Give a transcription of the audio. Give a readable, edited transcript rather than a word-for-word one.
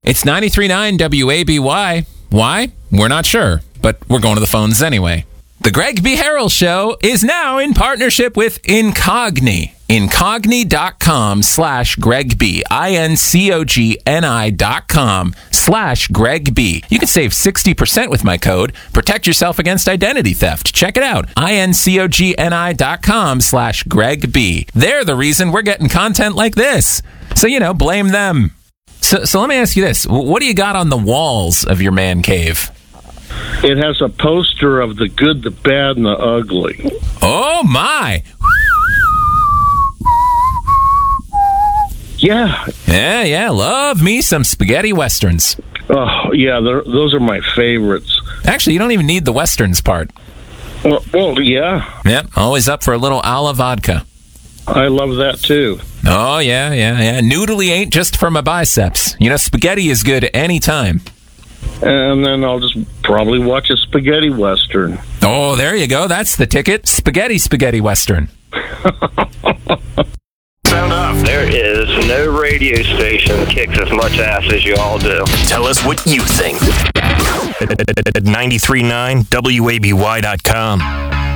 It's 93.9 WABY. Why? We're not sure, but we're going to the phones anyway. The Greg B. Harrell Show is now in partnership with Incogni. Incogni.com/Greg B. INCOGNI.com/Greg B. You can save 60% with my code. Protect yourself against identity theft. Check it out. INCOGNI.com/Greg B. They're the reason we're getting content like this. So, blame them. So let me ask you this. What do you got on the walls of your man cave? It has a poster of the good, the bad, and the ugly. Oh, my. Yeah. Yeah. Love me some spaghetti westerns. Oh, yeah, those are my favorites. Actually, you don't even need the westerns part. Well, yeah. Yep, always up for a little a la vodka. I love that, too. Oh, yeah. Noodly ain't just for my biceps. Spaghetti is good any time. And then I'll just probably watch a spaghetti western. Oh, there you go. That's the ticket. Spaghetti western. Sound off. There is no radio station that kicks as much ass as you all do. Tell us what you think. At 93.9WABY.com.